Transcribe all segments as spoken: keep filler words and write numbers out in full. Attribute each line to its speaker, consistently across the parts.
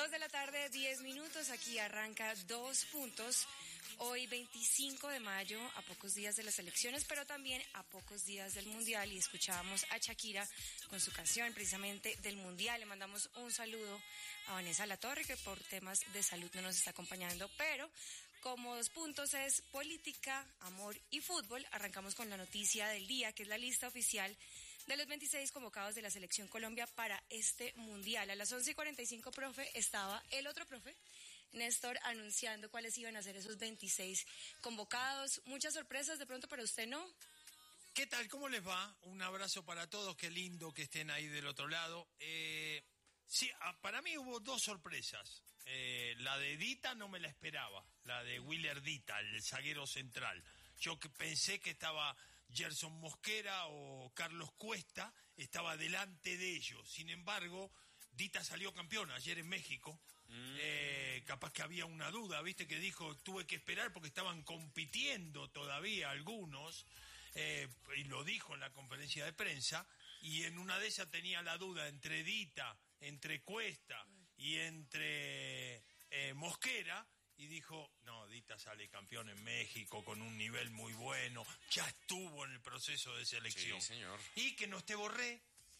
Speaker 1: Dos de la tarde, diez minutos, aquí arranca Dos Puntos. Hoy veinticinco de mayo, a pocos días de las elecciones, pero también a pocos días del Mundial, y escuchábamos a Shakira con su canción precisamente del Mundial. Le mandamos un saludo a Vanessa Latorre, que por temas de salud no nos está acompañando, pero como Dos Puntos es política, amor y fútbol, arrancamos con la noticia del día, que es la lista oficial de los veintiséis convocados de la Selección Colombia para este Mundial. A las once y cuarenta y cinco, profe, estaba el otro profe, Néstor, anunciando cuáles iban a ser esos veintiséis convocados. Muchas sorpresas de pronto para usted, ¿no?
Speaker 2: ¿Qué tal? ¿Cómo les va? Un abrazo para todos, qué lindo que estén ahí del otro lado. Eh, sí, para mí hubo dos sorpresas. Eh, la de Dita no me la esperaba, la de Willer Dita, el zaguero central. Yo que pensé que estaba Gerson Mosquera o Carlos Cuesta, estaba delante de ellos. Sin embargo, Dita salió campeón ayer en México. Mm. Eh, capaz que había una duda, viste, que dijo, tuve que esperar porque estaban compitiendo todavía algunos, eh, y lo dijo en la conferencia de prensa, y en una de esas tenía la duda entre Dita, entre Cuesta y entre eh, Mosquera, y dijo, no, Dita sale campeón en México con un nivel muy bueno, ya estuvo en el proceso de selección.
Speaker 3: Sí, señor.
Speaker 2: Y que no esté Borré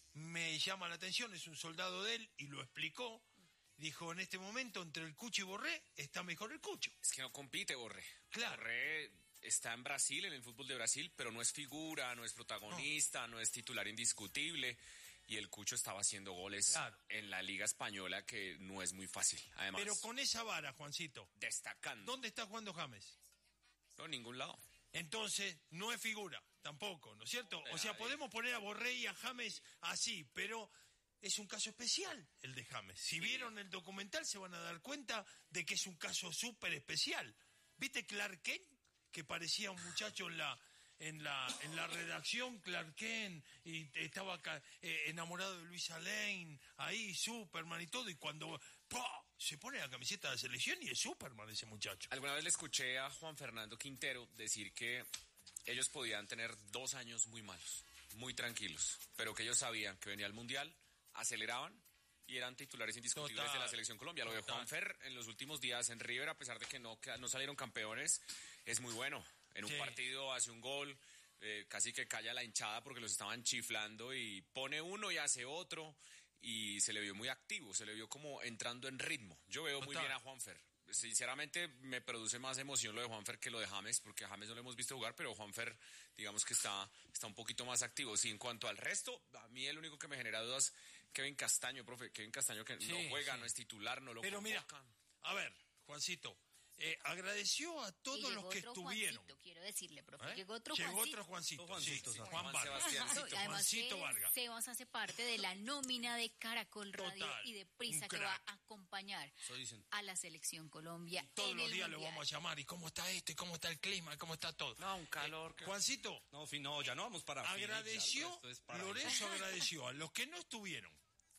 Speaker 2: me llama la atención, es un soldado de él, y lo explicó. Dijo, en este momento, entre el Cucho y Borré, está mejor el Cucho.
Speaker 3: Es que no compite Borré.
Speaker 2: Claro.
Speaker 3: Borré está en Brasil, en el fútbol de Brasil, pero no es figura, no es protagonista, no, no es titular indiscutible. Y el Cucho estaba haciendo goles, claro, en la Liga Española, que no es muy fácil, además.
Speaker 2: Pero con esa vara, Juancito.
Speaker 3: Destacando.
Speaker 2: ¿Dónde está jugando James?
Speaker 3: No, en ningún lado.
Speaker 2: Entonces, no es figura, tampoco, ¿no es cierto? O sea, podemos poner a Borré y a James así, pero es un caso especial el de James. Si vieron el documental se van a dar cuenta de que es un caso súper especial. ¿Viste Clark Kent? Que parecía un muchacho en la en la en la redacción, Clark Kent, y estaba eh, enamorado de Luisa Lane, ahí, Superman y todo, y cuando ¡pah!, se pone la camiseta de la selección y es Superman ese muchacho.
Speaker 3: Alguna vez le escuché a Juan Fernando Quintero decir que ellos podían tener dos años muy malos, muy tranquilos, pero que ellos sabían que venía el Mundial, aceleraban y eran titulares indiscutibles Total. de la Selección Colombia. Lo de Juanfer en los últimos días en River, a pesar de que no, no salieron campeones, es muy bueno. En un sí. partido hace un gol, eh, casi que calla la hinchada porque los estaban chiflando, y pone uno y hace otro, y se le vio muy activo, se le vio como entrando en ritmo. Yo veo Total. muy bien a Juanfer. Sinceramente me produce más emoción lo de Juanfer que lo de James, porque a James no lo hemos visto jugar, pero Juanfer, digamos que está, está un poquito más activo. Sí, en cuanto al resto, a mí el único que me genera dudas, Kevin Castaño, profe, Kevin Castaño que sí, no juega, sí. no es titular, no lo
Speaker 2: Pero
Speaker 3: convocan.
Speaker 2: Mira, a ver, Juancito, eh, agradeció a todos los que estuvieron.
Speaker 4: Juancito, quiero decirle, profe,
Speaker 2: ¿Eh?
Speaker 4: llegó otro
Speaker 2: Llegó
Speaker 4: Juancito.
Speaker 2: otro Juancito,
Speaker 3: Juancito
Speaker 2: sí,
Speaker 3: sí,
Speaker 2: Juan,
Speaker 3: Juan
Speaker 2: Vargas.
Speaker 3: Sebastián.
Speaker 4: Además
Speaker 2: Juancito
Speaker 4: que
Speaker 2: Vargas.
Speaker 4: Sebas hace parte de la nómina de Caracol Radio
Speaker 2: Total,
Speaker 4: y de Prisa, que va a acompañar a la Selección Colombia.
Speaker 2: Y todos
Speaker 4: en
Speaker 2: los
Speaker 4: el
Speaker 2: días
Speaker 4: Mundial.
Speaker 2: lo vamos a llamar. ¿Y cómo está esto? ¿Y cómo está el clima? ¿Y cómo está todo?
Speaker 3: No, un calor.
Speaker 2: Eh,
Speaker 3: que...
Speaker 2: Juancito.
Speaker 3: No, no, ya no vamos para
Speaker 2: Agradeció,
Speaker 3: Phoenix, es para
Speaker 2: Lorenzo agradeció a los que no estuvieron,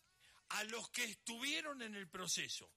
Speaker 2: a los que estuvieron en el proceso.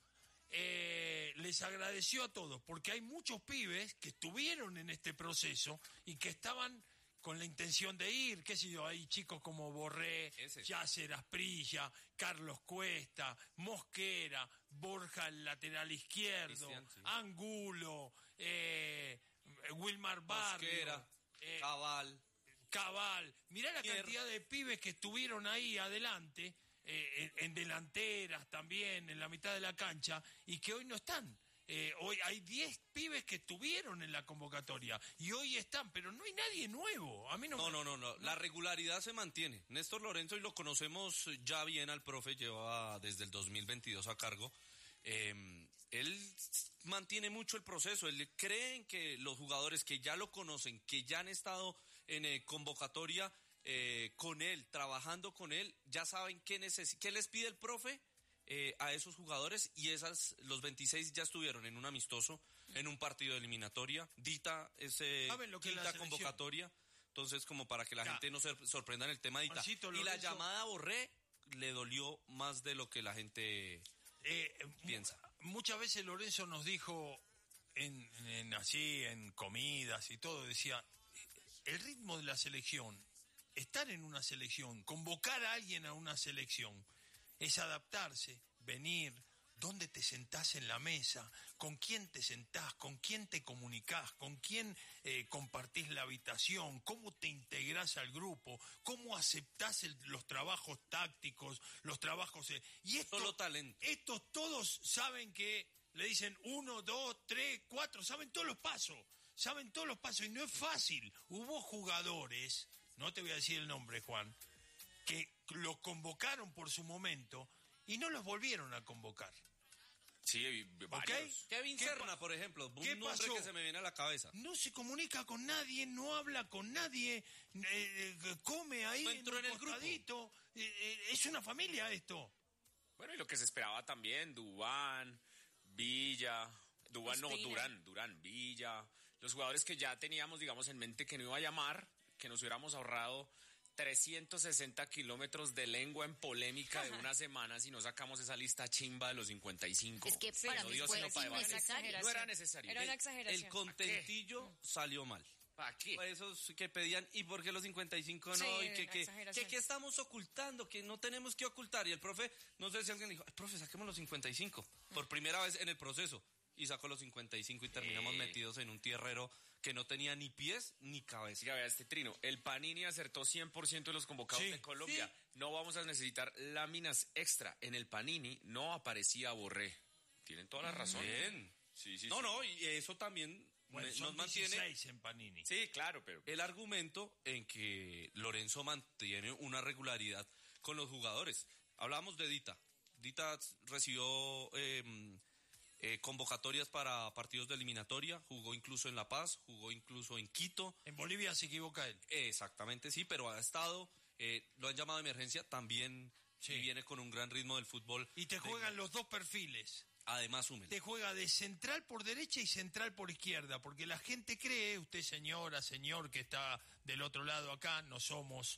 Speaker 2: Eh, les agradeció a todos, porque hay muchos pibes que estuvieron en este proceso y que estaban con la intención de ir, qué sé yo, hay chicos como Borré, Yasser Asprilla, Carlos Cuesta, Mosquera, Borja el lateral izquierdo, Cristian, sí. Angulo, eh, Wilmar Barrio,
Speaker 5: eh, Cabal,
Speaker 2: Cabal. Mirá la Mier. cantidad de pibes que estuvieron ahí adelante. Eh, en, en delanteras también, en la mitad de la cancha, y que hoy no están. Eh, hoy hay diez pibes que estuvieron en la convocatoria y hoy están, pero no hay nadie nuevo. A mí no,
Speaker 5: no,
Speaker 2: me...
Speaker 5: no, no, no, la regularidad se mantiene. Néstor Lorenzo, y lo conocemos ya bien al profe, lleva desde el dos mil veintidós a cargo. Eh, él mantiene mucho el proceso, él cree en que los jugadores que ya lo conocen, que ya han estado en eh, convocatoria, Eh, con él, trabajando con él, ya saben qué, neces- qué les pide el profe eh, a esos jugadores, y esas, los veintiséis ya estuvieron en un amistoso, en un partido de eliminatoria. Dita es eh, quinta convocatoria, entonces como para que la ya. gente no se sorprenda en el tema de Dita.
Speaker 2: Juancito,
Speaker 5: y
Speaker 2: Lorenzo,
Speaker 5: la llamada a Borré le dolió más de lo que la gente eh, piensa.
Speaker 2: Muchas veces Lorenzo nos dijo, en, en así, en comidas y todo, decía, el ritmo de la selección, estar en una selección, convocar a alguien a una selección, es adaptarse, venir, dónde te sentás en la mesa, con quién te sentás, con quién te comunicás, con quién eh, compartís la habitación, cómo te integrás al grupo, cómo aceptás el, los trabajos tácticos, los trabajos... Eh, y esto,
Speaker 5: Solo talento.
Speaker 2: Estos todos saben que le dicen uno, dos, tres, cuatro, saben todos los pasos, saben todos los pasos y no es fácil. Hubo jugadores, no te voy a decir el nombre, Juan, que los convocaron por su momento y no los volvieron a convocar.
Speaker 3: Sí, varios.
Speaker 5: Kevin Serna, por ejemplo, un nombre pasó? que se me viene a la cabeza.
Speaker 2: No se comunica con nadie, no habla con nadie, eh, come ahí
Speaker 5: no entró en, en el grupo.
Speaker 2: Eh, eh, es una familia esto.
Speaker 3: Bueno, y lo que se esperaba también, Duván, Villa, Duván no, Durán, Durán, Villa, los jugadores que ya teníamos, digamos, en mente que no iba a llamar, que nos hubiéramos ahorrado trescientos sesenta kilómetros de lengua en polémica de una semana si no sacamos esa lista chimba de los cincuenta y cinco.
Speaker 4: Es que sí, para
Speaker 3: no
Speaker 4: mí
Speaker 3: dio
Speaker 4: fue
Speaker 3: sino para
Speaker 4: innecesario.
Speaker 3: No era necesario.
Speaker 1: Era una exageración.
Speaker 5: El contentillo salió mal.
Speaker 3: ¿Para qué?
Speaker 5: Esos que pedían, ¿y por qué los cincuenta y cinco no?
Speaker 1: Sí,
Speaker 5: ¿Y que, que, que, que estamos ocultando? Que no tenemos que ocultar. Y el profe, no sé si alguien dijo, profe, saquemos los cincuenta y cinco. Por primera vez en el proceso. Y sacó los cincuenta y cinco y terminamos eh. metidos en un tierrero que no tenía ni pies ni cabeza.
Speaker 3: Sí, vea este trino. El Panini acertó cien por ciento de los convocados
Speaker 2: sí,
Speaker 3: de Colombia.
Speaker 2: Sí.
Speaker 3: No vamos a necesitar láminas extra. En el Panini no aparecía Borré. Tienen toda la razón.
Speaker 5: Bien.
Speaker 3: Sí, sí,
Speaker 5: no,
Speaker 3: sí.
Speaker 5: no, y eso también
Speaker 2: bueno,
Speaker 5: me,
Speaker 2: son
Speaker 5: nos mantiene
Speaker 2: dieciséis en Panini.
Speaker 3: Sí, claro, pero...
Speaker 5: el argumento en que Lorenzo mantiene una regularidad con los jugadores. Hablábamos de Dita. Dita recibió... Eh, Eh, convocatorias para partidos de eliminatoria, jugó incluso en La Paz, jugó incluso en Quito.
Speaker 2: En Bolivia se equivoca él.
Speaker 5: Exactamente, sí, pero ha estado, eh, lo han llamado de emergencia, también sí. Y viene con un gran ritmo del fútbol.
Speaker 2: Y te juegan de... los dos perfiles.
Speaker 5: Además, Hummel.
Speaker 2: Te juega de central por derecha y central por izquierda, porque la gente cree, usted señora, señor que está del otro lado acá, no somos...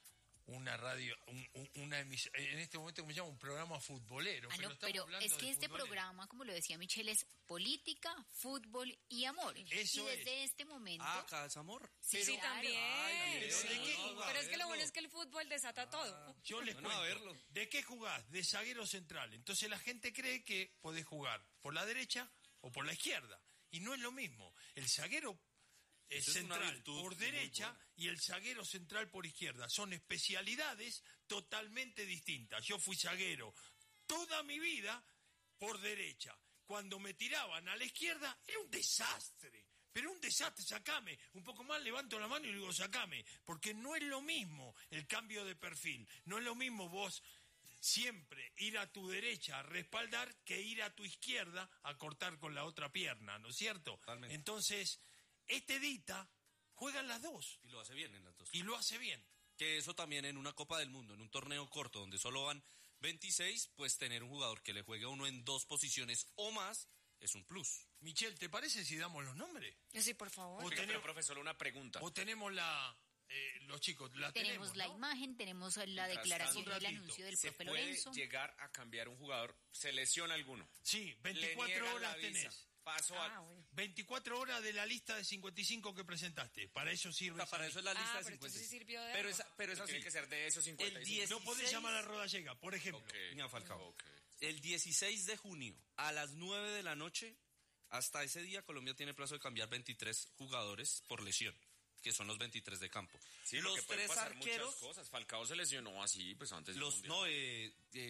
Speaker 2: una radio, un, un, una emisión, en este momento como se llama un programa futbolero.
Speaker 4: Ah, no, pero, pero es que este futbolero. programa, como lo decía Michelle, es política, fútbol y amor.
Speaker 2: Eso
Speaker 4: y desde
Speaker 2: es.
Speaker 4: este momento...
Speaker 5: Ah, acá es amor.
Speaker 1: Sí, sí, claro. también.
Speaker 2: Ay, pero,
Speaker 1: sí.
Speaker 2: ¿de qué jugás?
Speaker 1: Pero es que lo bueno es que el fútbol desata ah, todo.
Speaker 2: Yo les
Speaker 5: bueno,
Speaker 2: cuento,
Speaker 5: a verlo.
Speaker 2: ¿de qué jugás? De zaguero central. Entonces la gente cree que podés jugar por la derecha o por la izquierda. Y no es lo mismo. El zaguero es central por derecha y el zaguero central por izquierda. Son especialidades totalmente distintas. Yo fui zaguero toda mi vida por derecha. Cuando me tiraban a la izquierda era un desastre. Pero un desastre, sacame. Un poco más levanto la mano y digo, sacame. Porque no es lo mismo el cambio de perfil. No es lo mismo vos siempre ir a tu derecha a respaldar que ir a tu izquierda a cortar con la otra pierna, ¿no es cierto?
Speaker 5: Totalmente.
Speaker 2: Entonces... este Dita juega en las dos.
Speaker 5: Y lo hace bien en las dos.
Speaker 2: Y lo hace bien.
Speaker 5: Que eso también en una Copa del Mundo, en un torneo corto donde solo van veintiséis, pues tener un jugador que le juegue a uno en dos posiciones o más es un plus.
Speaker 2: Michelle, ¿te parece si damos los nombres?
Speaker 1: Sí, por favor.
Speaker 3: O tenemos, pero, profesor, una pregunta.
Speaker 2: O tenemos la... Eh, los chicos, la
Speaker 4: tenemos. Tenemos la
Speaker 2: ¿no?
Speaker 4: imagen, tenemos la declaración y el anuncio del profe Lorenzo.
Speaker 3: ¿Se puede llegar a cambiar un jugador? ¿Se lesiona alguno?
Speaker 2: Sí, veinticuatro horas tenés.
Speaker 3: Paso
Speaker 2: ah,
Speaker 3: a...
Speaker 2: bueno. veinticuatro horas de la lista de cincuenta y cinco que presentaste. Para eso sirve.
Speaker 5: O sea, para eso es la lista
Speaker 1: ah,
Speaker 5: de
Speaker 1: pero
Speaker 5: cincuenta y cinco.
Speaker 1: Sí sirvió de
Speaker 5: pero esa, pero esa
Speaker 3: tiene
Speaker 5: sí.
Speaker 3: que ser de esos cincuenta y cinco.
Speaker 5: El dieciséis...
Speaker 2: No podés llamar a Rodallega, por ejemplo.
Speaker 3: Okay.
Speaker 5: Ni a Falcao.
Speaker 3: Okay.
Speaker 5: El dieciséis de junio a las nueve de la noche, hasta ese día Colombia tiene plazo de cambiar veintitrés jugadores por lesión, que son los veintitrés de campo.
Speaker 3: Sí,
Speaker 5: los tres arqueros...
Speaker 3: muchas cosas. Falcao se lesionó así, pues antes
Speaker 5: los,
Speaker 3: del
Speaker 5: No, eh, eh,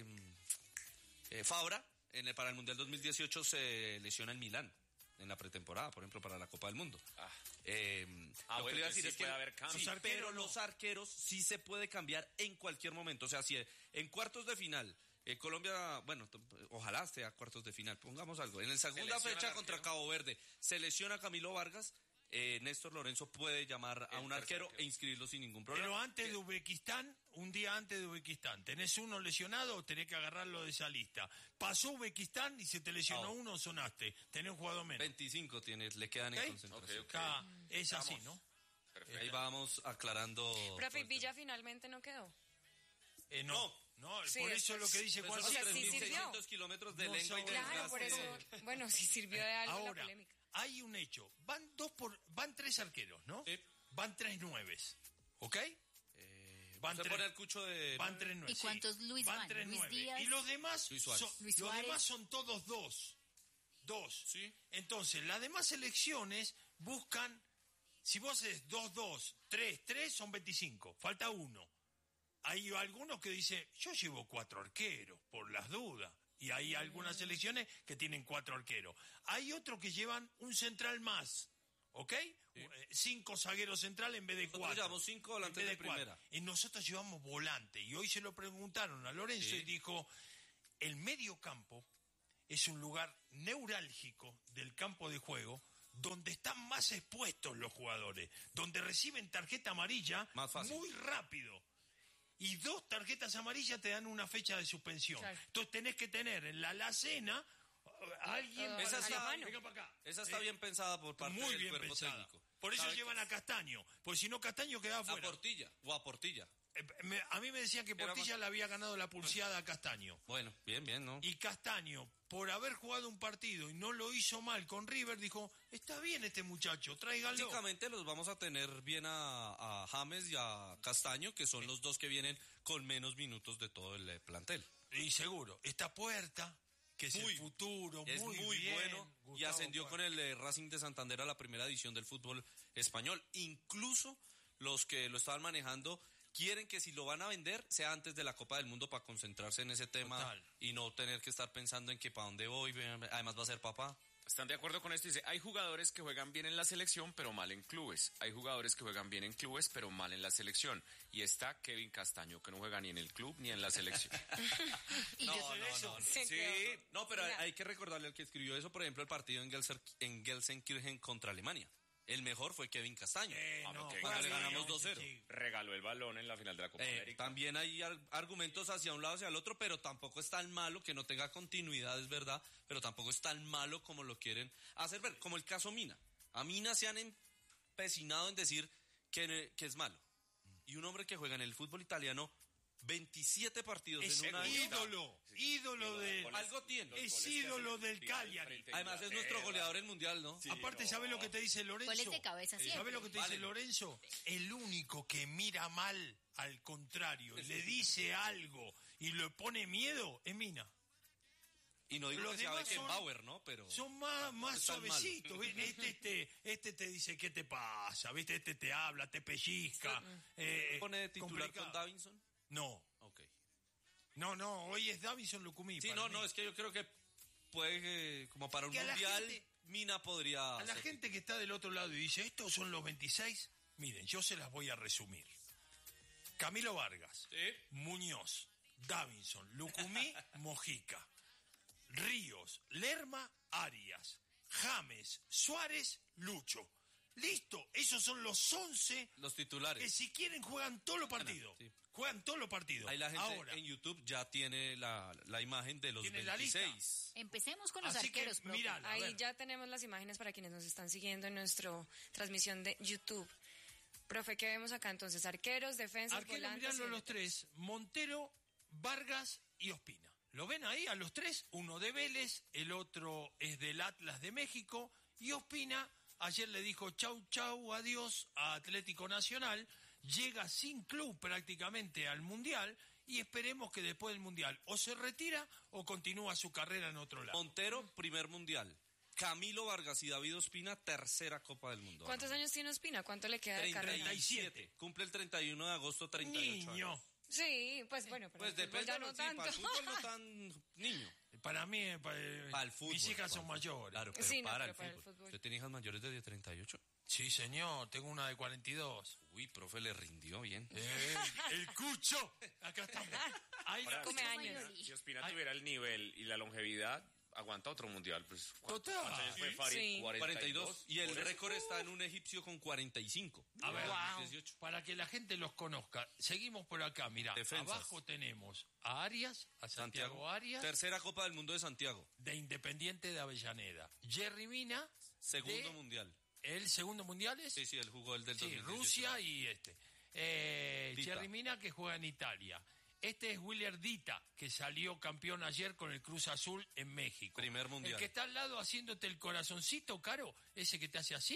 Speaker 5: eh, Fabra, en el, para el Mundial dos mil dieciocho se lesiona en Milán. En la pretemporada, por ejemplo, para la Copa del Mundo.
Speaker 3: Ah,
Speaker 5: eh,
Speaker 3: ah
Speaker 5: lo
Speaker 3: bueno,
Speaker 5: que iba a decir
Speaker 3: sí
Speaker 5: es
Speaker 3: puede
Speaker 5: que
Speaker 3: haber cambios.
Speaker 5: sí, pero los arqueros sí se puede cambiar en cualquier momento. O sea, si en cuartos de final, eh, Colombia, bueno, ojalá sea cuartos de final, pongamos algo. En la segunda fecha contra Cabo Verde se lesiona Camilo Vargas, eh, Néstor Lorenzo puede llamar a un arquero, arquero e inscribirlo sin ningún problema.
Speaker 2: Pero antes de Uzbekistán, un día antes de Uzbekistán, ¿tenés uno lesionado o tenés que agarrarlo de esa lista? Pasó Uzbekistán y se te lesionó oh. uno, sonaste. Tenés un jugador menos.
Speaker 5: veinticinco tienes, le quedan ¿Okay? en concentración.
Speaker 3: Okay, okay.
Speaker 2: Ah, es
Speaker 3: vamos.
Speaker 2: así, ¿no?
Speaker 5: Perfecto. Ahí vamos aclarando.
Speaker 1: Profe, Villa finalmente no quedó.
Speaker 2: Eh, no. no. No,
Speaker 1: sí,
Speaker 2: por eso es lo que dice Juan.
Speaker 1: O sea, sí sirvió.
Speaker 5: kilómetros de
Speaker 2: no
Speaker 5: lengua y de
Speaker 1: Claro, por eso, bueno, sí sirvió de algo
Speaker 2: Ahora,
Speaker 1: la polémica.
Speaker 2: Hay un hecho. Van dos por, van tres arqueros, ¿no?
Speaker 5: Sí.
Speaker 2: Van tres nueves, ¿ok?
Speaker 5: Eh,
Speaker 2: Van
Speaker 5: Se
Speaker 2: tres,
Speaker 5: pone el cucho de...
Speaker 2: van tres nueve.
Speaker 4: ¿Y cuántos Luis
Speaker 2: van?
Speaker 4: van?
Speaker 2: tres
Speaker 4: Luis
Speaker 2: nueve.
Speaker 4: Díaz.
Speaker 2: Y los demás,
Speaker 5: Luis Suárez.
Speaker 2: son,
Speaker 4: Luis
Speaker 2: los
Speaker 4: Suárez.
Speaker 2: demás son todos dos. Dos.
Speaker 5: Sí.
Speaker 2: Entonces, las demás selecciones buscan, si vos haces dos dos, tres tres, son veinticinco. Falta uno. Hay algunos que dicen, yo llevo cuatro arqueros, por las dudas. Y hay algunas selecciones que tienen cuatro arqueros. Hay otros que llevan un central más, ¿ok?
Speaker 5: Sí.
Speaker 2: Eh, Cinco zagueros centrales en vez de
Speaker 5: Nosotros
Speaker 2: cuatro.
Speaker 5: llevamos cinco volantes
Speaker 2: En vez
Speaker 5: de
Speaker 2: cuatro.
Speaker 5: primera.
Speaker 2: Y nosotros llevamos volante. Y hoy se lo preguntaron a Lorenzo
Speaker 5: Sí.
Speaker 2: y dijo, el medio campo es un lugar neurálgico del campo de juego donde están más expuestos los jugadores, donde reciben tarjeta amarilla
Speaker 5: Más fácil.
Speaker 2: muy rápido. Y dos tarjetas amarillas te dan una fecha de suspensión.
Speaker 1: Claro.
Speaker 2: Entonces tenés que tener en la alacena a alguien
Speaker 1: Esa
Speaker 2: para
Speaker 5: está-
Speaker 2: decir, venga para acá.
Speaker 5: Esa está
Speaker 2: Eh,
Speaker 5: bien pensada por parte
Speaker 2: muy
Speaker 5: del
Speaker 2: bien
Speaker 5: cuerpo
Speaker 2: pensada.
Speaker 5: técnico.
Speaker 2: Por eso
Speaker 5: ¿Sabe
Speaker 2: llevan
Speaker 5: qué?
Speaker 2: a Castaño, porque si no Castaño quedaba
Speaker 5: A
Speaker 2: fuera.
Speaker 5: Portilla, o a Portilla.
Speaker 2: Eh, me- a mí me decían que
Speaker 5: Era
Speaker 2: Portilla
Speaker 5: más-
Speaker 2: le había ganado la pulseada a Castaño.
Speaker 5: Bueno, bien, bien, ¿no?
Speaker 2: Y Castaño, por haber jugado un partido y no lo hizo mal con River, dijo, está bien este muchacho, tráigalo.
Speaker 5: Básicamente los vamos a tener bien a, a James y a Castaño, que son los dos que vienen con menos minutos de todo el eh, plantel.
Speaker 2: Y seguro, esta Puerta, que es
Speaker 5: Muy-
Speaker 2: el futuro,
Speaker 5: Es
Speaker 2: muy,
Speaker 5: muy,
Speaker 2: bien,
Speaker 5: bueno y
Speaker 2: Gustavo
Speaker 5: ascendió
Speaker 2: Puerta.
Speaker 5: con el eh, Racing de Santander a la primera edición del fútbol español. Incluso los que lo estaban manejando quieren que si lo van a vender sea antes de la Copa del Mundo para concentrarse en ese tema
Speaker 2: Total.
Speaker 5: y no tener que estar pensando en que para dónde voy, además va a ser papá.
Speaker 3: ¿Están de acuerdo con esto? Dice, hay jugadores que juegan bien en la selección, pero mal en clubes. Hay jugadores que juegan bien en clubes, pero mal en la selección. Y está Kevin Castaño, que no juega ni en el club ni en la selección.
Speaker 4: Y
Speaker 5: No,
Speaker 4: yo-
Speaker 5: no, no, no.
Speaker 1: Se
Speaker 5: Sí,
Speaker 1: quedó.
Speaker 5: no, pero hay,
Speaker 1: Mira.
Speaker 5: hay que recordarle al que escribió eso, por ejemplo, el partido en, Gelser, en Gelsenkirchen contra Alemania. El mejor fue Kevin Castaño.
Speaker 2: Eh,
Speaker 3: Ah,
Speaker 2: no,
Speaker 3: porque
Speaker 2: juega
Speaker 5: le
Speaker 2: bien,
Speaker 5: ganamos dos cero.
Speaker 2: sí.
Speaker 3: Regaló el balón en la final de la Copa
Speaker 5: Eh,
Speaker 3: América.
Speaker 5: también hay ar- argumentos hacia un lado hacia el otro, pero tampoco es tan malo que no tenga continuidad, es verdad, pero tampoco es tan malo como lo quieren hacer ver, como el caso Mina. A Mina se han empecinado en decir que, que es malo. Y un hombre que juega en el fútbol italiano veintisiete partidos
Speaker 2: Es
Speaker 5: en un año.
Speaker 2: ídolo, ídolo de...
Speaker 5: Algo tiene.
Speaker 2: Es ídolo del Cagliari.
Speaker 5: Además es nuestro goleador en mundial, ¿no?
Speaker 2: Aparte, ¿sabes lo que te dice Lorenzo?
Speaker 4: Goles de cabeza siempre.
Speaker 2: ¿Sabes lo que te
Speaker 5: Vale.
Speaker 2: dice Lorenzo? El único que mira mal al contrario, y le dice algo y le pone miedo, es Mina.
Speaker 5: Y no digo
Speaker 2: Los
Speaker 5: que sea
Speaker 2: demás son-
Speaker 5: Beckenbauer, ¿no? Pero
Speaker 2: Son más, más
Speaker 5: es tan malo.
Speaker 2: suavecitos. ¿ves? Este, este, este te dice qué te pasa, ¿viste? Este te habla, te pellizca. eh,
Speaker 5: ¿pone de titular
Speaker 2: complicado.
Speaker 5: con Davinson?
Speaker 2: No,
Speaker 5: Ok.
Speaker 2: no, no, hoy es Davinson Lucumí.
Speaker 5: Sí,
Speaker 2: para
Speaker 5: no,
Speaker 2: mí.
Speaker 5: no, es que yo creo que puede, eh, como para un
Speaker 2: Que a la
Speaker 5: mundial,
Speaker 2: gente-
Speaker 5: Mina podría...
Speaker 2: A la
Speaker 5: ser
Speaker 2: gente que está del otro lado y dice, estos son los veintiséis, miren, yo se las voy a resumir. Camilo Vargas,
Speaker 5: Sí.
Speaker 2: Muñoz, Davinson, Lucumí, Mojica, Ríos, Lerma, Arias, James, Suárez, Lucho. Listo, esos son los once
Speaker 5: Los
Speaker 2: que
Speaker 5: titulares.
Speaker 2: si quieren juegan todos los partidos.
Speaker 5: sí.
Speaker 2: Juegan todos los partidos.
Speaker 5: Ahí la gente
Speaker 2: Ahora,
Speaker 5: en YouTube ya tiene la, la imagen de los
Speaker 2: ¿Tiene la lista?
Speaker 5: veintiséis.
Speaker 4: Empecemos con los
Speaker 2: así que
Speaker 4: arqueros, profe.
Speaker 2: mírala, a
Speaker 1: Ahí
Speaker 2: ver.
Speaker 1: ya tenemos las imágenes para quienes nos están siguiendo en nuestra transmisión de YouTube. Profe, ¿qué vemos acá entonces? Arqueros, defensas,
Speaker 2: Arquero,
Speaker 1: volantes.
Speaker 2: mirando
Speaker 1: y
Speaker 2: los tres, Montero, Vargas y Ospina. ¿Lo ven ahí a los tres? Uno de Vélez, el otro es del Atlas de México y Ospina ayer le dijo chau chau, adiós a Atlético Nacional, llega sin club prácticamente al Mundial y esperemos que después del Mundial o se retira o continúa su carrera en otro lado.
Speaker 5: Montero, primer mundial. Camilo Vargas y David Ospina, tercera Copa del Mundo.
Speaker 1: ¿Cuántos años tiene Ospina? ¿Cuánto le queda de carrera?
Speaker 2: treinta y siete.
Speaker 5: Cumple el treinta y uno de agosto, treinta y ocho
Speaker 2: Niño.
Speaker 5: años.
Speaker 1: Sí, pues bueno, pero
Speaker 5: Pues
Speaker 1: el fútbol
Speaker 5: depende,
Speaker 1: ya
Speaker 5: no,
Speaker 1: no
Speaker 5: sí,
Speaker 1: tanto.
Speaker 5: para el fútbol no tan niño.
Speaker 2: Para mí, eh, para, eh,
Speaker 5: Para el fútbol.
Speaker 2: mis hijas
Speaker 5: para
Speaker 2: son
Speaker 5: el fútbol.
Speaker 2: mayores.
Speaker 5: Claro, pero
Speaker 1: Sí, no,
Speaker 5: para,
Speaker 1: pero
Speaker 5: el
Speaker 1: para el
Speaker 5: fútbol.
Speaker 1: fútbol.
Speaker 5: ¿Usted tiene hijas mayores de treinta y ocho?
Speaker 2: Sí, señor, tengo una de cuarenta y dos.
Speaker 5: Uy, profe, le rindió bien.
Speaker 2: Eh, el cucho. Acá estamos. Ahí la-
Speaker 1: Come años.
Speaker 4: Mayoli.
Speaker 3: Si Ospina tuviera el nivel y la longevidad, aguanta otro mundial. Pues, ¿cuántos
Speaker 2: Total.
Speaker 3: años fue Farid?
Speaker 1: Sí.
Speaker 5: cuarenta y dos. Y el
Speaker 3: Por eso.
Speaker 5: récord está en un egipcio con cuarenta y cinco.
Speaker 2: A ver,
Speaker 1: Wow.
Speaker 5: dieciocho.
Speaker 2: para que la gente los conozca, seguimos por acá. Mira,
Speaker 5: Defensas.
Speaker 2: abajo tenemos a Arias, a Santiago,
Speaker 5: Santiago.
Speaker 2: Arias,
Speaker 5: Tercera Copa del Mundo de Santiago.
Speaker 2: de Independiente de Avellaneda. Jerry Mina,
Speaker 5: Segundo
Speaker 2: de-
Speaker 5: mundial.
Speaker 2: el segundo mundial es
Speaker 5: Sí, sí, el jugó el del
Speaker 2: sí,
Speaker 5: dos mil dieciocho.
Speaker 2: Rusia y este. Eh,
Speaker 5: Dita.
Speaker 2: Jerry Mina que juega en Italia. Este es Willer Dita, que salió campeón ayer con el Cruz Azul en México.
Speaker 5: Primer mundial.
Speaker 2: El que está al lado haciéndote el corazoncito, Caro, ese que te hace así,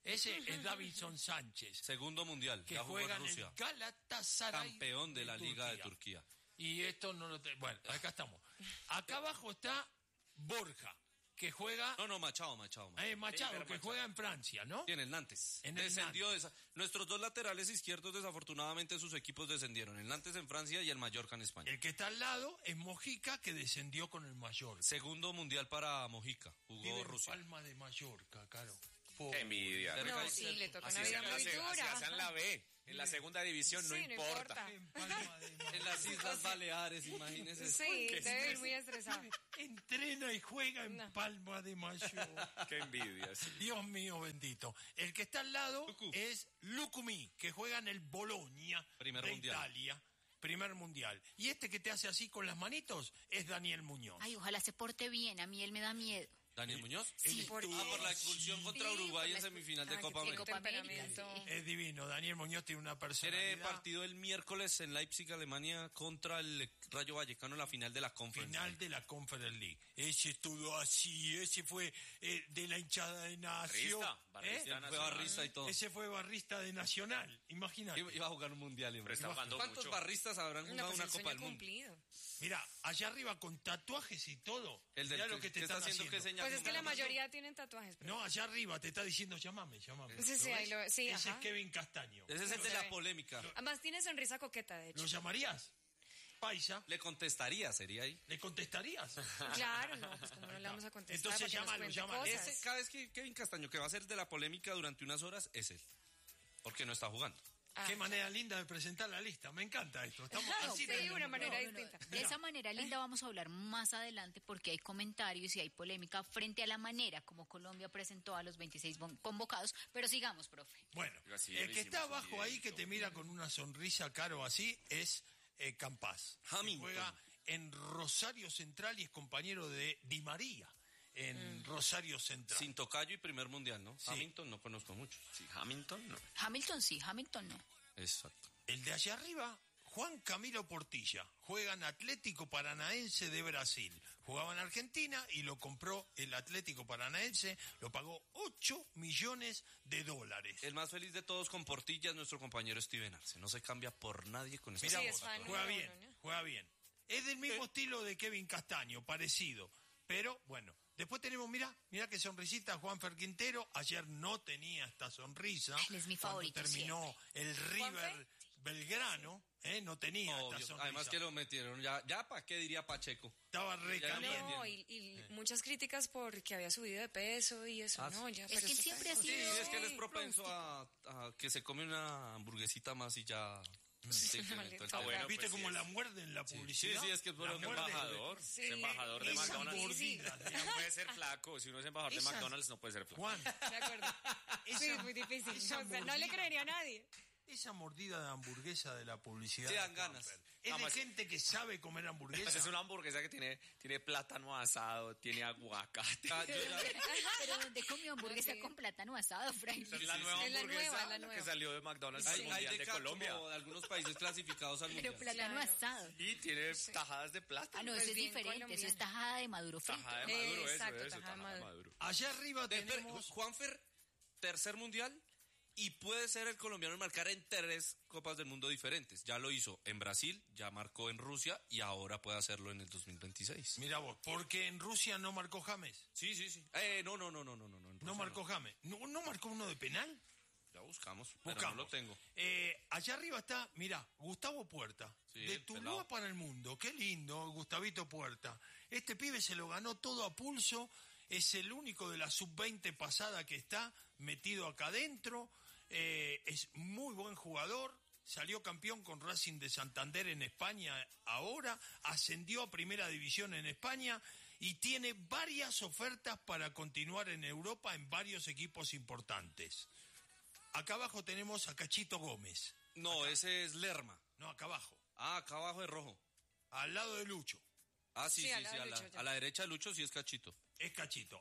Speaker 2: Ese es Davinson Sánchez,
Speaker 5: Segundo mundial,
Speaker 2: que
Speaker 5: ya jugó
Speaker 2: juega
Speaker 5: en
Speaker 2: en el
Speaker 5: Rusia.
Speaker 2: Galatasaray.
Speaker 5: Campeón de la Liga de Turquía.
Speaker 2: Y esto no lo... Te... Bueno, acá estamos. Acá abajo está Borja, que juega...
Speaker 5: No, no, Machado, Machado. Machado.
Speaker 2: Eh, Machado, que
Speaker 3: Machado.
Speaker 2: juega en Francia, ¿no?
Speaker 5: En el Nantes.
Speaker 2: En el
Speaker 5: Descendió esa- Nuestros dos laterales izquierdos, desafortunadamente, sus equipos descendieron. El Nantes en Francia y el Mallorca en España.
Speaker 2: El que está al lado es Mojica, que descendió con el Mallorca.
Speaker 5: Segundo mundial para Mojica.
Speaker 2: Vive
Speaker 5: Jugó
Speaker 2: en
Speaker 5: Rusia.
Speaker 2: Palma de Mallorca, caro.
Speaker 3: Qué envidia.
Speaker 5: Cerca
Speaker 1: No,
Speaker 5: y
Speaker 1: sí,
Speaker 5: cerca.
Speaker 1: le toca
Speaker 3: Así
Speaker 1: una vida
Speaker 3: sean,
Speaker 1: muy
Speaker 3: así- así
Speaker 1: dura.
Speaker 3: hacen la B. En la segunda división no
Speaker 1: Sí, no
Speaker 3: importa.
Speaker 2: En Palma de Mallorca.
Speaker 5: En las Islas Baleares, imagínese.
Speaker 1: Sí, debe ir muy estresado.
Speaker 2: Entrena y juega en
Speaker 1: No.
Speaker 2: Palma de Mallorca.
Speaker 3: Qué envidia. Sí.
Speaker 2: Dios mío bendito. El que está al lado
Speaker 5: Lucu.
Speaker 2: es Lucumí, que juega en el Bologna
Speaker 5: Primer
Speaker 2: de
Speaker 5: mundial.
Speaker 2: Italia. Primer mundial. Y este que te hace así con las manitos es Daniel Muñoz.
Speaker 4: Ay, ojalá se porte bien, a mí él me da miedo.
Speaker 5: ¿Daniel Muñoz?
Speaker 4: Sí,
Speaker 2: por-
Speaker 5: Ah, por la expulsión contra
Speaker 4: Sí,
Speaker 5: Uruguay
Speaker 4: por la
Speaker 5: en semifinal de
Speaker 1: Ah,
Speaker 5: Copa
Speaker 1: que
Speaker 5: América.
Speaker 4: Copa América,
Speaker 1: temperamento.
Speaker 4: sí.
Speaker 2: Es divino. Daniel Muñoz tiene una
Speaker 5: Tiene
Speaker 2: personalidad.
Speaker 5: partido el miércoles en Leipzig, Alemania, contra el Rayo Vallecano en la final de la Conference.
Speaker 2: Final de la Conference League. Ese estuvo así, ese fue eh, de la hinchada de Nación.
Speaker 3: Barrista, Barrista
Speaker 2: ¿Eh?
Speaker 5: Fue barrista y todo.
Speaker 2: Ese fue barrista de Nacional, imagínate.
Speaker 5: Iba iba a jugar un mundial.
Speaker 3: Pero está jugando
Speaker 5: ¿Cuántos
Speaker 3: mucho.
Speaker 5: barristas habrán
Speaker 1: No,
Speaker 5: jugado
Speaker 1: pues
Speaker 5: una
Speaker 1: el
Speaker 5: Copa
Speaker 1: sueño
Speaker 5: del Mundo?
Speaker 1: cumplido.
Speaker 2: Mira, allá arriba con tatuajes y todo.
Speaker 5: El del
Speaker 2: Mirá
Speaker 5: que,
Speaker 2: lo que te
Speaker 5: ¿qué está
Speaker 2: están
Speaker 5: haciendo, ¿qué
Speaker 2: haciendo.
Speaker 5: señal?
Speaker 1: Pues es que la
Speaker 5: ¿Cómo?
Speaker 1: mayoría tienen tatuajes. pero-
Speaker 2: No, allá arriba te está diciendo llamame, llamame.
Speaker 1: Sí, sí,
Speaker 2: ¿Lo
Speaker 1: ahí
Speaker 2: ves?
Speaker 1: lo- sí,
Speaker 2: Ese
Speaker 1: ajá.
Speaker 2: es Kevin Castaño.
Speaker 5: Ese es el de
Speaker 1: Se
Speaker 5: la
Speaker 1: ve.
Speaker 5: polémica.
Speaker 1: Además tiene sonrisa coqueta, de hecho.
Speaker 2: ¿Lo llamarías? Paisa.
Speaker 5: Le contestaría, sería ahí.
Speaker 2: ¿Le contestarías?
Speaker 1: Claro, no, pues como no le vamos a contestar.
Speaker 2: Entonces
Speaker 1: para que nos
Speaker 2: llámalo,
Speaker 1: cuente
Speaker 2: llámalo.
Speaker 1: cosas.
Speaker 5: Ese, cada vez que Kevin Castaño, que va a ser de la polémica durante unas horas, es él. Porque no está jugando.
Speaker 1: Ah,
Speaker 2: Qué manera linda de presentar la lista. Me encanta esto. Estamos así.
Speaker 1: sí,
Speaker 2: tenemos-
Speaker 1: una manera
Speaker 4: No, no, no.
Speaker 1: distinta.
Speaker 4: De esa manera linda vamos a hablar más adelante porque hay comentarios y hay polémica frente a la manera como Colombia presentó a los veintiséis bon- convocados. Pero sigamos, profe.
Speaker 2: Bueno,
Speaker 3: Oiga, sí,
Speaker 2: el
Speaker 3: le
Speaker 2: que está
Speaker 3: hicimos un
Speaker 2: abajo ahí, que
Speaker 3: videíto.
Speaker 2: te mira con una sonrisa caro así, es eh, Campás. que
Speaker 5: Hamilton.
Speaker 2: Juega en Rosario Central y es compañero de Di María en Rosario Central.
Speaker 5: Sin tocayo y primer mundial, ¿no?
Speaker 2: Sí.
Speaker 5: Hamilton no conozco mucho.
Speaker 3: Sí, Hamilton, no.
Speaker 4: Hamilton sí, Hamilton no.
Speaker 5: Exacto.
Speaker 2: El de allá arriba, Juan Camilo Portilla, juega en Atlético Paranaense de Brasil. Jugaba en Argentina y lo compró el Atlético Paranaense, lo pagó ocho millones de dólares.
Speaker 5: El más feliz de todos con Portilla es nuestro compañero Steven Arce. No se cambia por nadie con esta
Speaker 2: Mirá
Speaker 1: Sí,
Speaker 2: vos,
Speaker 1: es fan
Speaker 2: juega
Speaker 1: número
Speaker 2: bien,
Speaker 1: uno, ¿no?
Speaker 2: juega bien. Es del mismo estilo de Kevin Castaño, parecido. Pero bueno, después tenemos, mira, mira qué sonrisita Juanfer Quintero. Ayer no tenía esta sonrisa.
Speaker 4: Él es mi
Speaker 2: Cuando
Speaker 4: favorito
Speaker 2: terminó el River Belgrano, ¿eh? No tenía
Speaker 5: Obvio.
Speaker 2: esta sonrisa.
Speaker 5: Además que lo metieron ya, ya para qué diría Pacheco.
Speaker 2: Estaba
Speaker 5: Ya
Speaker 2: recaliente.
Speaker 1: No, y, y muchas críticas porque había subido de peso y eso,
Speaker 5: Ah,
Speaker 1: no, ya.
Speaker 4: Es
Speaker 1: pero
Speaker 4: que él
Speaker 1: eso
Speaker 4: siempre
Speaker 1: está-
Speaker 4: ha
Speaker 5: Sí,
Speaker 4: sido-
Speaker 5: es que él es
Speaker 1: Sí,
Speaker 5: propenso a, a que se come una hamburguesita más y ya... se incrementó el
Speaker 1: Maldito.
Speaker 5: tema.
Speaker 3: Ah, bueno,
Speaker 2: ¿Viste
Speaker 3: pues
Speaker 2: cómo
Speaker 3: sí,
Speaker 2: la muerde en la
Speaker 5: Sí,
Speaker 2: publicidad?
Speaker 5: sí, es que es
Speaker 2: La
Speaker 5: bueno que
Speaker 2: muerde.
Speaker 3: Embajador,
Speaker 1: Sí,
Speaker 3: es embajador de
Speaker 1: esa
Speaker 3: McDonald's.
Speaker 2: mordida,
Speaker 3: No puede ser flaco. Si uno es embajador de
Speaker 2: Esa-
Speaker 3: McDonald's, no puede ser flaco.
Speaker 2: Juan,
Speaker 1: De acuerdo.
Speaker 2: esa,
Speaker 1: Sí, es muy difícil.
Speaker 2: esa
Speaker 1: O sea, no le
Speaker 2: mordida-
Speaker 1: creería a nadie.
Speaker 2: esa mordida de hamburguesa de la publicidad.
Speaker 5: Te dan
Speaker 2: de Juanfer,
Speaker 5: ganas.
Speaker 2: Es
Speaker 3: Además-
Speaker 2: de gente que sabe comer hamburguesa.
Speaker 3: Esa es una hamburguesa que tiene, tiene plátano asado, tiene aguacate.
Speaker 5: Ah, yo ya-
Speaker 4: Pero ¿dónde comió hamburguesa
Speaker 1: Sí.
Speaker 4: con plátano asado, Frank?
Speaker 3: Esa es la nueva
Speaker 1: Es la
Speaker 3: hamburguesa
Speaker 1: nueva, la nueva.
Speaker 3: que salió de McDonald's al
Speaker 5: hay, hay
Speaker 3: Mundial
Speaker 5: de,
Speaker 3: de
Speaker 5: ca-
Speaker 3: Colombia.
Speaker 5: como de algunos países clasificados al
Speaker 4: Pero
Speaker 5: mundial.
Speaker 4: plátano
Speaker 1: Claro.
Speaker 4: asado.
Speaker 3: Y tiene tajadas de plátano.
Speaker 4: Ah, no,
Speaker 1: Pues
Speaker 4: eso es
Speaker 1: bien
Speaker 4: diferente. Eso
Speaker 1: colombiano.
Speaker 4: es tajada de maduro frito.
Speaker 3: Tajada de maduro, eso,
Speaker 1: Exacto,
Speaker 3: eso,
Speaker 1: tajada de
Speaker 3: tajada de
Speaker 1: maduro.
Speaker 3: maduro.
Speaker 2: Allá arriba
Speaker 5: De- pero,
Speaker 2: tenemos...
Speaker 5: Juanfer, tercer mundial y puede ser el colombiano en marcar en tres Copas del Mundo diferentes. Ya lo hizo en Brasil, ya marcó en Rusia y ahora puede hacerlo en el dos mil veintiséis.
Speaker 2: Mira vos, porque en Rusia no marcó James.
Speaker 5: Sí, sí, sí. Eh, no, no, no, no, no, no. en
Speaker 2: No
Speaker 5: Rusia
Speaker 2: marcó James. ¿No, no marcó uno de penal?
Speaker 5: Ya buscamos, pero
Speaker 2: Buscamos.
Speaker 5: no lo tengo.
Speaker 2: Eh, allá arriba está, mira, Gustavo Puerta.
Speaker 5: Sí,
Speaker 2: de
Speaker 5: el
Speaker 2: Tuluá
Speaker 5: pelado.
Speaker 2: para el mundo. Qué lindo, Gustavito Puerta. Este pibe se lo ganó todo a pulso. Es el único de la sub veinte pasada que está metido acá adentro. Eh, es muy buen jugador. Salió campeón con Racing de Santander en España ahora. Ascendió a primera división en España. Y tiene varias ofertas para continuar en Europa en varios equipos importantes. Acá abajo tenemos a Cachito Gómez.
Speaker 5: No, ese es Lerma.
Speaker 2: No, acá abajo.
Speaker 5: Ah, acá abajo de rojo.
Speaker 2: Al lado de Lucho.
Speaker 5: Ah, sí,
Speaker 1: Sí,
Speaker 5: sí,
Speaker 1: al
Speaker 5: sí.
Speaker 1: lado
Speaker 5: A
Speaker 1: de
Speaker 5: la,
Speaker 1: Lucho, ya.
Speaker 5: a la derecha de Lucho sí es Cachito.
Speaker 2: Es Cachito.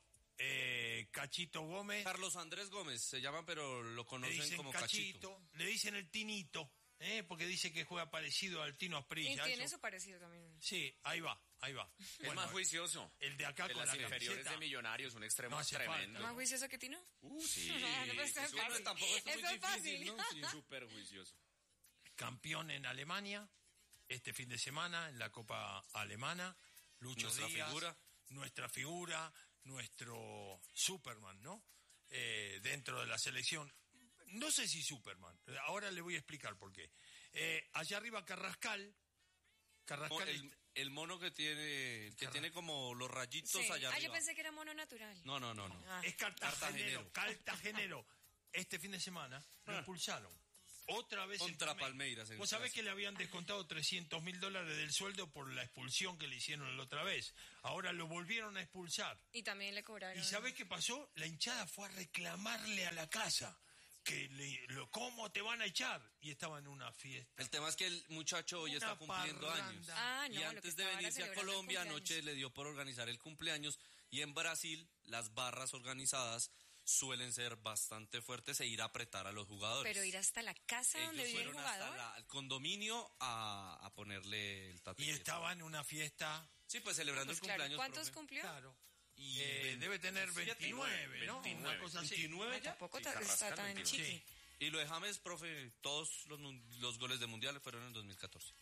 Speaker 2: Eh, Cachito Gómez.
Speaker 5: Carlos Andrés Gómez se llaman, pero lo
Speaker 2: Le
Speaker 5: conocen
Speaker 2: dicen
Speaker 5: como
Speaker 2: Cachito,
Speaker 5: Cachito.
Speaker 2: Le dicen el Tinito. ¿eh? Porque dice que juega parecido al Tino
Speaker 1: Y
Speaker 2: Asprilla.
Speaker 1: tiene
Speaker 2: eso-
Speaker 1: su parecido también.
Speaker 2: Sí, ahí va. ahí va.
Speaker 3: Es
Speaker 2: Bueno,
Speaker 3: más juicioso.
Speaker 2: el de acá
Speaker 3: En
Speaker 2: con
Speaker 3: las
Speaker 2: la
Speaker 3: inferiores
Speaker 2: camiseta.
Speaker 3: de Millonarios, un extremo
Speaker 2: No hace
Speaker 3: tremendo.
Speaker 2: falta.
Speaker 1: ¿Más juicioso que Tino?
Speaker 3: Uh, sí.
Speaker 1: No, pues está
Speaker 3: eso
Speaker 1: fácil.
Speaker 5: tampoco es muy
Speaker 1: Eso es
Speaker 5: difícil,
Speaker 1: fácil.
Speaker 5: ¿no? Sí.
Speaker 3: Súper juicioso.
Speaker 2: Campeón en Alemania, este fin de semana en la Copa Alemana. Lucho
Speaker 5: Nuestra
Speaker 2: Díaz,
Speaker 5: figura.
Speaker 2: nuestra figura, nuestro Superman, ¿no? Eh, dentro de la selección. No sé si Superman, ahora le voy a explicar por qué. Eh, allá arriba Carrascal. Carrascal
Speaker 5: El, el mono que tiene, que
Speaker 2: Carra-
Speaker 5: tiene como los rayitos
Speaker 1: Sí.
Speaker 5: allá
Speaker 1: Ah, yo
Speaker 5: arriba.
Speaker 1: pensé que era mono natural.
Speaker 5: No, no, no, no.
Speaker 1: Ah.
Speaker 2: es cartagenero,
Speaker 5: Cartagenero.
Speaker 2: cartagenero. Este fin de semana lo
Speaker 5: Ah.
Speaker 2: expulsaron. Otra vez en
Speaker 5: Contra Palmeiras, en
Speaker 2: Vos
Speaker 5: el
Speaker 2: sabés
Speaker 5: clásico.
Speaker 2: que le habían descontado trescientos mil dólares del sueldo por la expulsión que le hicieron la otra vez. Ahora lo volvieron a expulsar.
Speaker 1: Y también le cobraron.
Speaker 2: ¿Y sabés qué pasó? La hinchada fue a reclamarle a la casa. Que le, lo, ¿Cómo te van a echar? Y estaba en una fiesta.
Speaker 5: El tema es que el muchacho hoy
Speaker 2: Una
Speaker 5: está cumpliendo
Speaker 2: parranda.
Speaker 5: años.
Speaker 1: Ah, no,
Speaker 5: y
Speaker 1: lo que
Speaker 5: antes de
Speaker 1: estaba era
Speaker 5: venirse a
Speaker 1: celebrando el
Speaker 5: Colombia,
Speaker 1: cumpleaños.
Speaker 5: anoche le dio por organizar el cumpleaños. Y en Brasil, las barras organizadas suelen ser bastante fuertes e ir a apretar a los jugadores.
Speaker 1: Pero ir hasta la casa donde
Speaker 5: Ellos
Speaker 1: vive el
Speaker 5: fueron hasta
Speaker 1: jugador.
Speaker 5: la- al condominio a, a ponerle el tatuaje.
Speaker 2: Y estaba en una fiesta.
Speaker 5: Sí, pues celebrando
Speaker 1: Pues
Speaker 5: el
Speaker 1: claro,
Speaker 5: cumpleaños.
Speaker 1: ¿cuántos
Speaker 5: profe.
Speaker 1: cumplió?
Speaker 2: Claro.
Speaker 5: Y
Speaker 2: Eh,
Speaker 5: veinte-
Speaker 2: debe tener veintinueve, ¿no?
Speaker 3: veintinueve.
Speaker 2: Una cosa así.
Speaker 5: ¿veintinueve ya?
Speaker 1: Tampoco
Speaker 3: Sí,
Speaker 1: ta- está
Speaker 3: Carrascal,
Speaker 1: tan
Speaker 3: veintinueve.
Speaker 1: chiqui.
Speaker 2: Sí.
Speaker 5: Y lo de James, profe, todos los, mun- los goles de mundial fueron en el dos mil catorce.